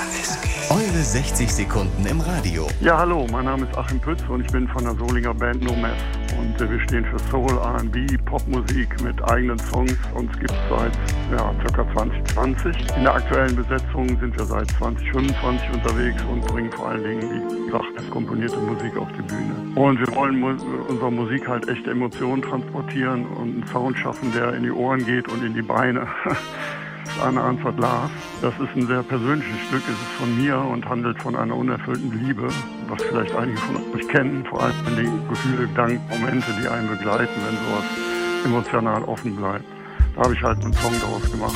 Eure 60 Sekunden im Radio. Ja, hallo, mein Name ist Achim Pütz und ich bin von der Solinger Band No Mess. Und wir stehen für Soul, R&B, Popmusik mit eigenen Songs. Uns gibt es seit ca. 2020. In der aktuellen Besetzung sind wir seit 2025 unterwegs und bringen vor allen Dingen, wie gesagt, komponierte Musik auf die Bühne. Und wir wollen unserer Musik halt echte Emotionen transportieren und einen Sound schaffen, der in die Ohren geht und in die Beine. Eine Antwort Love. Das ist ein sehr persönliches Stück. Es ist von mir und handelt von einer unerfüllten Liebe, was vielleicht einige von euch kennen. Vor allem die Gefühle, Gedanken, Momente, die einen begleiten, wenn sowas emotional offen bleibt. Da habe ich halt einen Song daraus gemacht.